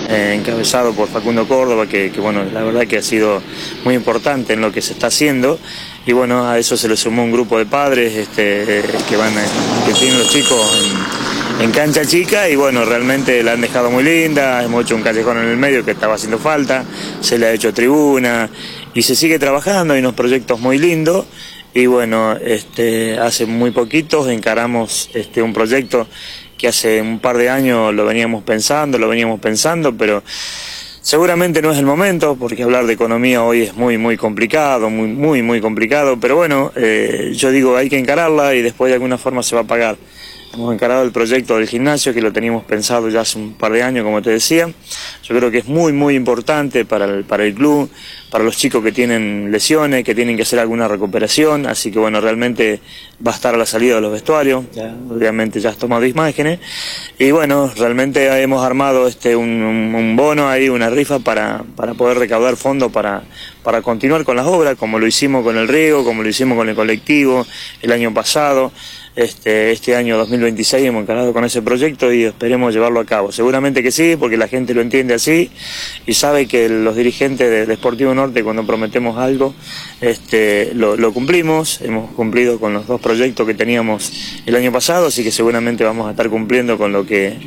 encabezado por Facundo Córdoba, que bueno, la verdad que ha sido muy importante en lo que se está haciendo. Y bueno, a eso se le sumó un grupo de padres que tienen los chicos en cancha chica, y bueno, realmente la han dejado muy linda. Hemos hecho un callejón en el medio que estaba haciendo falta, se le ha hecho tribuna y se sigue trabajando. Hay unos proyectos muy lindos. Y bueno, hace muy poquitos encaramos un proyecto que hace un par de años lo veníamos pensando, pero seguramente no es el momento, porque hablar de economía hoy es muy complicado, muy complicado, pero bueno, yo digo, hay que encararla y después de alguna forma se va a pagar. Hemos encarado el proyecto del gimnasio, que lo teníamos pensado ya hace un par de años, como te decía. Yo creo que es muy importante para el club, para los chicos que tienen lesiones, que tienen que hacer alguna recuperación, así que bueno, realmente va a estar a la salida de los vestuarios, obviamente ya has tomado imágenes, y bueno, realmente hemos armado un bono ahí, una rifa para poder recaudar fondos para continuar con las obras, como lo hicimos con el riego, como lo hicimos con el colectivo el año pasado. Este año 2026 hemos encarado con ese proyecto y esperemos llevarlo a cabo. Seguramente que sí, porque la gente lo entiende así y sabe que los dirigentes del Sportivo Norte, cuando prometemos algo, lo cumplimos. Hemos cumplido con los 2 proyectos que teníamos el año pasado, así que seguramente vamos a estar cumpliendo con lo que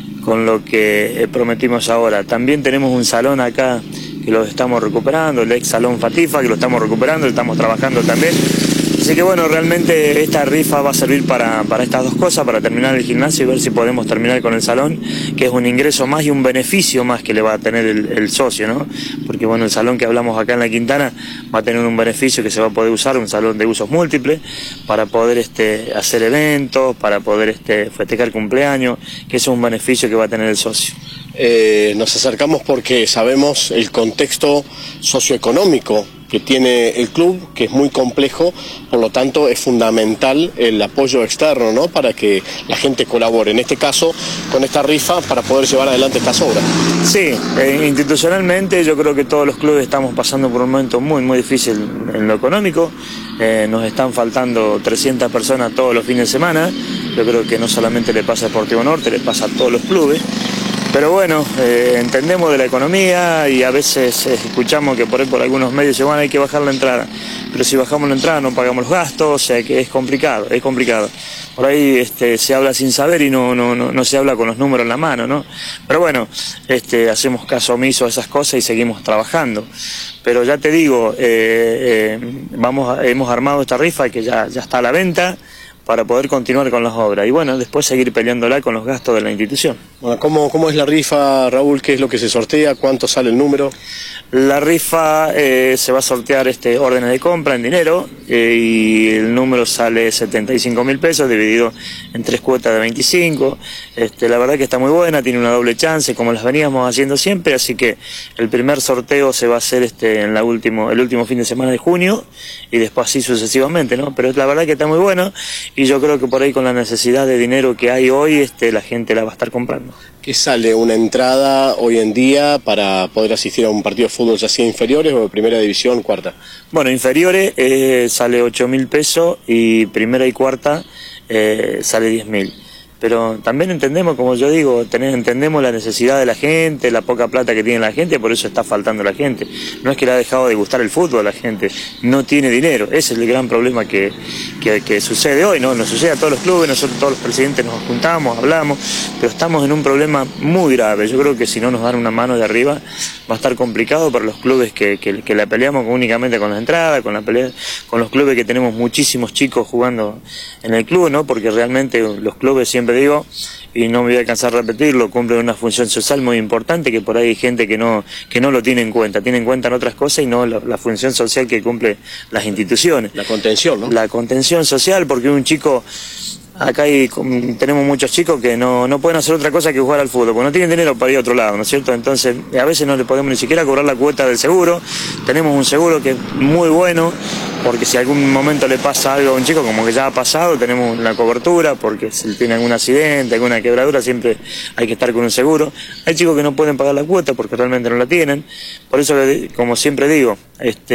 prometimos ahora. También tenemos un salón acá que lo estamos recuperando, el ex salón Fatifa, que lo estamos recuperando, lo estamos trabajando también. Así que bueno, realmente esta rifa va a servir para estas 2 cosas, para terminar el gimnasio y ver si podemos terminar con el salón, que es un ingreso más y un beneficio más que le va a tener el socio, ¿no? Porque bueno, el salón que hablamos acá en la Quintana va a tener un beneficio que se va a poder usar, un salón de usos múltiples, para poder hacer eventos, para poder festejar cumpleaños, que eso es un beneficio que va a tener el socio. Nos acercamos porque sabemos el contexto socioeconómico que tiene el club, que es muy complejo, por lo tanto es fundamental el apoyo externo, ¿no?, para que la gente colabore, en este caso con esta rifa, para poder llevar adelante estas obras. Sí, institucionalmente yo creo que todos los clubes estamos pasando por un momento muy difícil en lo económico. Nos están faltando 300 personas todos los fines de semana. Yo creo que no solamente le pasa a Sportivo Norte, le pasa a todos los clubes. Pero bueno, entendemos de la economía y a veces escuchamos que por algunos medios dicen, bueno, hay que bajar la entrada. Pero si bajamos la entrada no pagamos los gastos, o sea que es complicado. Por ahí se habla sin saber y no se habla con los números en la mano, ¿no? Pero bueno, hacemos caso omiso a esas cosas y seguimos trabajando. Pero ya te digo, hemos armado esta rifa que ya está a la venta, para poder continuar con las obras y bueno, después seguir peleándola con los gastos de la institución. Bueno, ¿cómo es la rifa, Raúl? ¿Qué es lo que se sortea? ¿Cuánto sale el número? La rifa se va a sortear órdenes de compra en dinero y el número sale 75.000 pesos dividido en 3 cuotas de 25. La verdad que está muy buena, tiene una doble chance como las veníamos haciendo siempre, así que el primer sorteo se va a hacer en el último fin de semana de junio y después así sucesivamente, ¿no? Pero la verdad que está muy bueno. Y yo creo que por ahí con la necesidad de dinero que hay hoy, la gente la va a estar comprando. ¿Qué sale una entrada hoy en día para poder asistir a un partido de fútbol, ya sea inferiores o de primera división, cuarta? Bueno, inferiores sale 8.000 pesos y primera y cuarta sale 10.000. Pero también entendemos, como yo digo, entendemos la necesidad de la gente, la poca plata que tiene la gente, por eso está faltando la gente. No es que le ha dejado de gustar el fútbol a la gente, no tiene dinero. Ese es el gran problema que sucede hoy, ¿no? Nos sucede a todos los clubes, nosotros todos los presidentes nos juntamos, hablamos, pero estamos en un problema muy grave. Yo creo que si no nos dan una mano de arriba, va a estar complicado para los clubes que la peleamos únicamente con las entradas, con los clubes que tenemos muchísimos chicos jugando en el club, ¿no? Porque realmente los clubes, siempre digo, y no me voy a cansar de repetirlo, cumplen una función social muy importante, que por ahí hay gente que no lo tiene en cuenta en otras cosas y no la función social que cumple las instituciones. La contención, ¿no? La contención social, porque un chico... Acá tenemos muchos chicos que no pueden hacer otra cosa que jugar al fútbol, porque no tienen dinero para ir a otro lado, ¿no es cierto? Entonces, a veces no le podemos ni siquiera cobrar la cuota del seguro. Tenemos un seguro que es muy bueno, porque si algún momento le pasa algo a un chico, como que ya ha pasado, tenemos la cobertura, porque si tiene algún accidente, alguna quebradura, siempre hay que estar con un seguro. Hay chicos que no pueden pagar la cuota porque realmente no la tienen. Por eso, como siempre digo,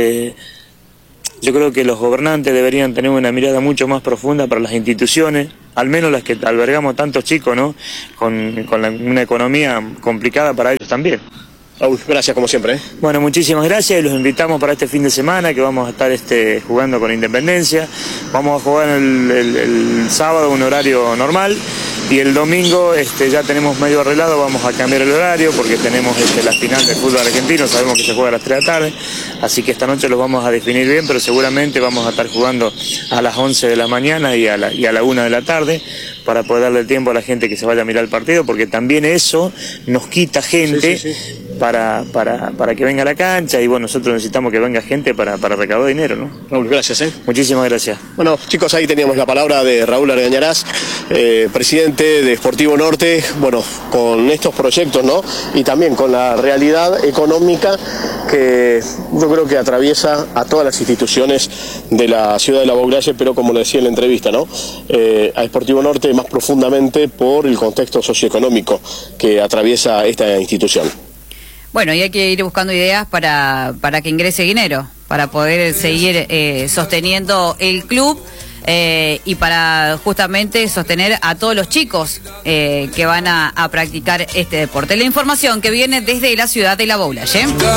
yo creo que los gobernantes deberían tener una mirada mucho más profunda para las instituciones, al menos las que albergamos tantos chicos, ¿no? Con una economía complicada para ellos también. Raúl, gracias como siempre. Bueno, muchísimas gracias y los invitamos para este fin de semana que vamos a estar jugando con Independencia. Vamos a jugar el sábado un horario normal y el domingo ya tenemos medio arreglado, vamos a cambiar el horario porque tenemos la final del fútbol argentino, sabemos que se juega a las 3 de la tarde, así que esta noche los vamos a definir bien, pero seguramente vamos a estar jugando a las 11 de la mañana y a la 1 de la tarde para poder darle tiempo a la gente que se vaya a mirar el partido, porque también eso nos quita gente. Sí. Para que venga a la cancha y bueno, nosotros necesitamos que venga gente para recaudar dinero, ¿no? Raúl, gracias. Muchísimas gracias. Bueno, chicos, ahí teníamos la palabra de Raúl Argañarás, presidente de Sportivo Norte, bueno, con estos proyectos, ¿no? Y también con la realidad económica que yo creo que atraviesa a todas las instituciones de la ciudad de La Bouglache, pero como le decía en la entrevista, ¿no? A Sportivo Norte más profundamente por el contexto socioeconómico que atraviesa esta institución. Bueno, y hay que ir buscando ideas para que ingrese dinero, para poder seguir sosteniendo el club y para justamente sostener a todos los chicos que van a practicar este deporte. La información que viene desde la ciudad de La Bouglache.